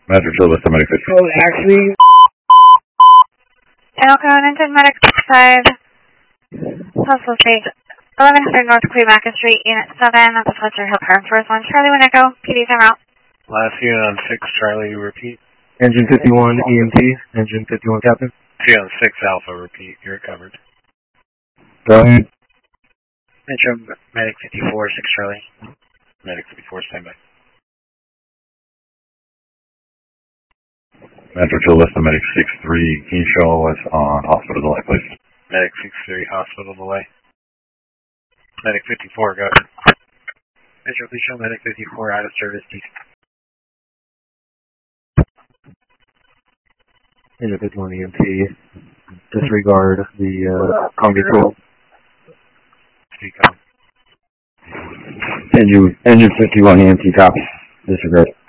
Metro Joe, West Medic 50. Oh, actually... Channel code engine medic 5, Postal Street, 1100 North Clearmaca Street, Unit 7 at the Fletcher Hill Car. First 1 Charlie 1 Echo, PD's en route. Last unit on 6 Charlie, repeat. Engine 51 EMT, Engine 51 Captain. 3 on 6 Alpha, repeat. You're covered. Go ahead. Metro Medic 54, 6 Charlie. Medic 54, standby. Metro Joe, West Medic 63. Can you show us on hospital delay, please? Medic 63, hospital delay. Medic 54, go ahead. Metro, please show Medic 54 out of service, please. Engine 51 EMT, disregard the combi tool. Speak on. Engine 51 EMT, copy. Disregard.